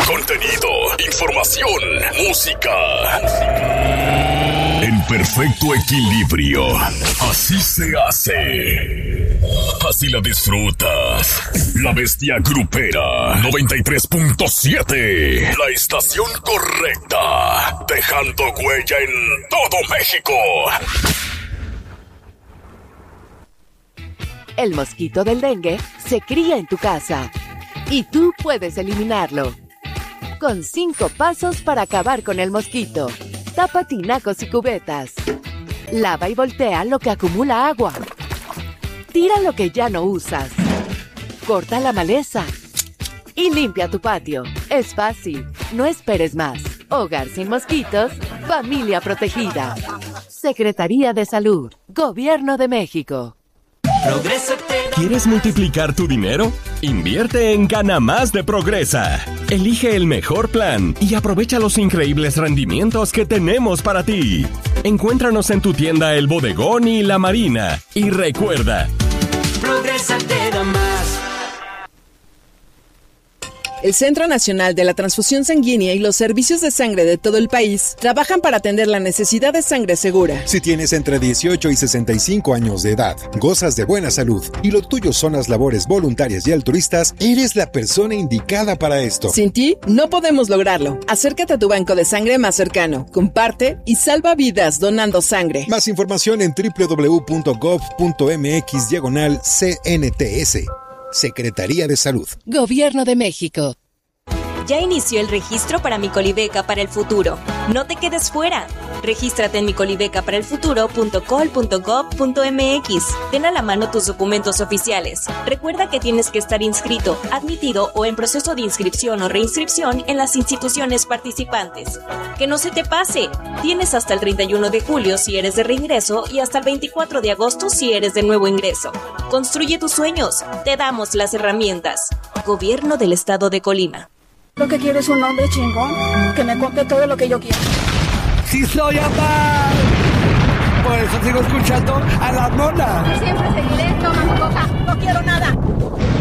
Contenido, información, música. En perfecto equilibrio. Así se hace. Así la disfrutas. La Bestia Grupera 93.7. La estación correcta. Dejando huella en todo México. El mosquito del dengue se cría en tu casa y tú puedes eliminarlo. Con 5 pasos para acabar con el mosquito. Tapa tinacos y cubetas. Lava y voltea lo que acumula agua. Tira lo que ya no usas. Corta la maleza. Y limpia tu patio. Es fácil. No esperes más. Hogar sin mosquitos. Familia protegida. Secretaría de Salud. Gobierno de México. ¿Quieres multiplicar tu dinero? Invierte en Gana Más de Progresa. Elige el mejor plan y aprovecha los increíbles rendimientos que tenemos para ti. Encuéntranos en tu tienda El Bodegón y La Marina. Y recuerda, Progresa te da más. El Centro Nacional de la Transfusión Sanguínea y los servicios de sangre de todo el país trabajan para atender la necesidad de sangre segura. Si tienes entre 18 y 65 años de edad, gozas de buena salud y lo tuyo son las labores voluntarias y altruistas, eres la persona indicada para esto. Sin ti, no podemos lograrlo. Acércate a tu banco de sangre más cercano, comparte y salva vidas donando sangre. Más información en www.gov.mx/CNTS. Secretaría de Salud. Gobierno de México. Ya inició el registro para Mi Colibeca para el Futuro. No te quedes fuera. Regístrate en micolibecaparaelfuturo.col.gov.mx. Ten a la mano tus documentos oficiales. Recuerda que tienes que estar inscrito, admitido o en proceso de inscripción o reinscripción en las instituciones participantes. Que no se te pase. Tienes hasta el 31 de julio si eres de reingreso y hasta el 24 de agosto si eres de nuevo ingreso. Construye tus sueños. Te damos las herramientas. Gobierno del Estado de Colima. Lo que quiero es un hombre chingón que me compre todo lo que yo quiero. ¡Sí soy papá! Por eso sigo escuchando a la mona. Siempre seguiré tomando coca. No quiero nada.